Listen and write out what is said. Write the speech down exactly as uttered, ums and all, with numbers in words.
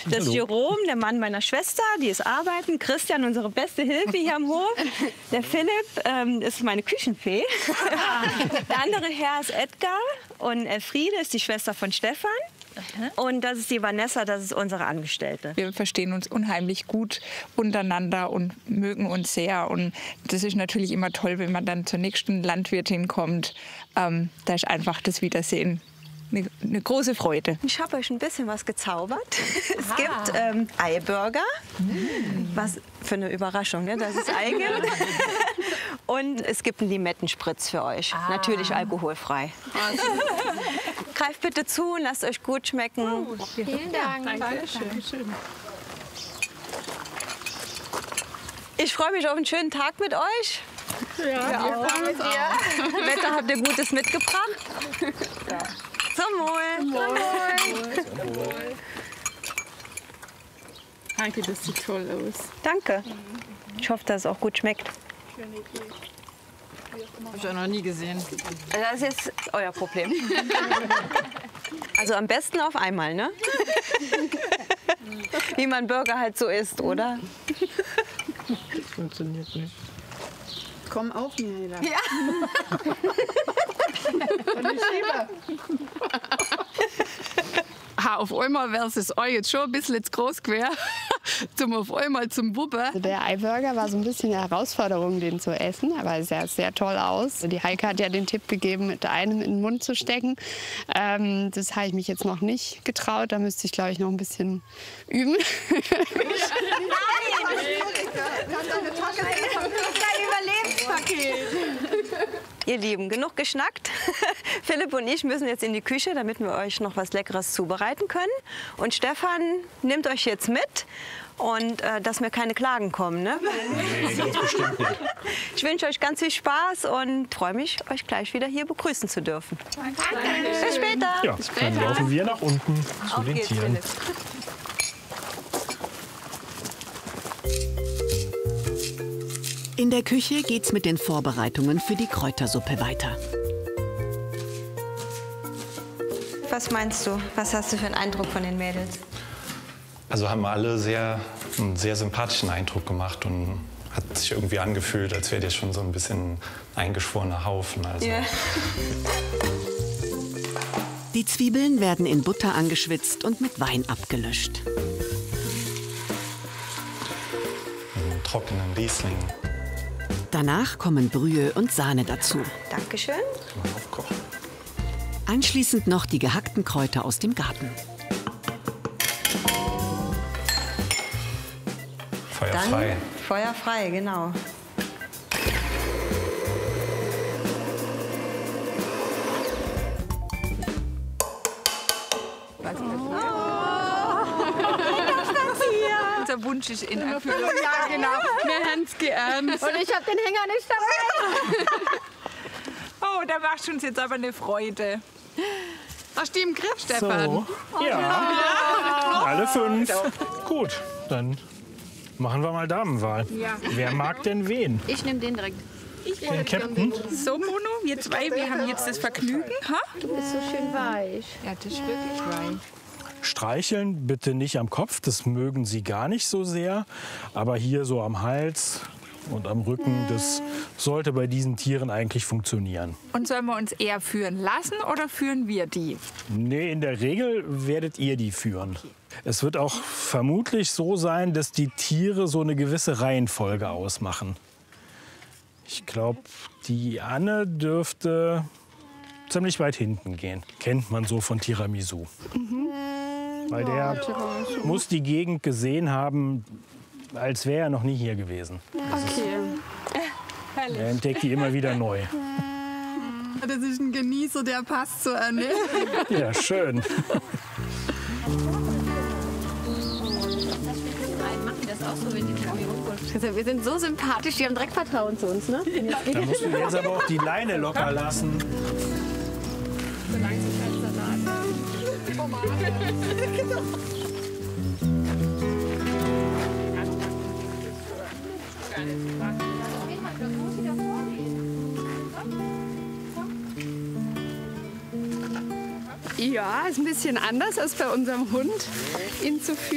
Das ist Jerome, der Mann meiner Schwester, die ist arbeiten. Christian, unsere beste Hilfe hier am Hof. Der Philipp ähm, ist meine Küchenfee. Der andere Herr ist Edgar und Elfriede ist die Schwester von Stefan. Und das ist die Vanessa, das ist unsere Angestellte. Wir verstehen uns unheimlich gut untereinander und mögen uns sehr. Und das ist natürlich immer toll, wenn man dann zur nächsten Landwirtin kommt. Ähm, da ist einfach das Wiedersehen eine, eine große Freude. Ich habe euch ein bisschen was gezaubert. Es gibt ähm, Eiburger. Mm. Was für eine Überraschung, ne, dass es Ei gibt. Und es gibt einen Limettenspritz für euch. Ah. Natürlich alkoholfrei. Also. Greift bitte zu und lasst euch gut schmecken. Oh, vielen Dank. Ja, danke schön. Ich freue mich auf einen schönen Tag mit euch. Ja, wir auch. Mit dir. Wetter habt ihr Gutes mitgebracht? Ja. Zum Wohl. Zum Wohl. Zum Wohl. Danke, das sieht toll aus. Danke. Ich hoffe, dass es auch gut schmeckt. Schöne Idee. Habe ich auch noch nie gesehen. Das ist jetzt euer Problem. Also am besten auf einmal, ne? Wie man Burger halt so isst, oder? Das funktioniert nicht. Komm auf, Michaela. Ja. Und ich schiebe. Ha, auf einmal wäre es euch jetzt schon ein bisschen jetzt groß quer. Zum auf einmal zum Wuppe. Also der Eiburger war so ein bisschen eine Herausforderung, den zu essen, aber es sah sehr toll aus. Die Heike hat ja den Tipp gegeben, mit einem in den Mund zu stecken. Ähm, das habe ich mich jetzt noch nicht getraut. Da müsste ich, glaube ich, noch ein bisschen üben. Ihr Lieben, genug geschnackt. Philipp und ich müssen jetzt in die Küche, damit wir euch noch was Leckeres zubereiten können. Und Stefan nimmt euch jetzt mit. Und äh, dass mir keine Klagen kommen, ne? Nee, ganz bestimmt nicht. Ich wünsche euch ganz viel Spaß und freue mich, euch gleich wieder hier begrüßen zu dürfen. Danke. Bis später. Ja, Bis dann laufen wir nach unten zu Auf den geht's, Tieren. Philipp. In der Küche geht's mit den Vorbereitungen für die Kräutersuppe weiter. Was meinst du? Was hast du für einen Eindruck von den Mädels? Also haben alle sehr, einen sehr sympathischen Eindruck gemacht und hat sich irgendwie angefühlt, als wäre der schon so ein bisschen eingeschworener Haufen. Also. Yeah. Die Zwiebeln werden in Butter angeschwitzt und mit Wein abgelöscht. Einen trockenen Riesling. Danach kommen Brühe und Sahne dazu. Dankeschön. Kann man aufkochen. Anschließend noch die gehackten Kräuter aus dem Garten. Feuerfrei. Dann feuerfrei, genau. Unser Wunsch ist in Erfüllung. Ja, genau. Wir haben es geahnt. Und ich habe den Hänger nicht dabei. Oh, da machst du uns jetzt aber eine Freude. Hast du die im Griff, Stefan? So, ja. ja. Alle fünf. Gut, dann machen wir mal Damenwahl. Ja. Wer mag denn wen? Ich nehme den direkt. Ich Den Captain? So, Mono, wir zwei, wir haben jetzt das Vergnügen. Ha? Du bist so schön weich. Ja, das ist wirklich weich. Streicheln bitte nicht am Kopf, das mögen sie gar nicht so sehr. Aber hier so am Hals und am Rücken, das sollte bei diesen Tieren eigentlich funktionieren. Und sollen wir uns eher führen lassen oder führen wir die? Nee, in der Regel werdet ihr die führen. Es wird auch vermutlich so sein, dass die Tiere so eine gewisse Reihenfolge ausmachen. Ich glaube, die Anne dürfte ziemlich weit hinten gehen. Kennt man so von Tiramisu. Mhm. Weil der muss die Gegend gesehen haben, als wäre er noch nie hier gewesen. Okay. Er entdeckt die immer wieder neu. Das ist ein Genießer, der passt zu Anne. Ja, schön. Wir sind so sympathisch, die haben direkt Vertrauen zu uns, ne? Da musst du jetzt aber auch die Leine locker lassen. Ja, ist ein bisschen anders als bei unserem Hund, ihn zu führen.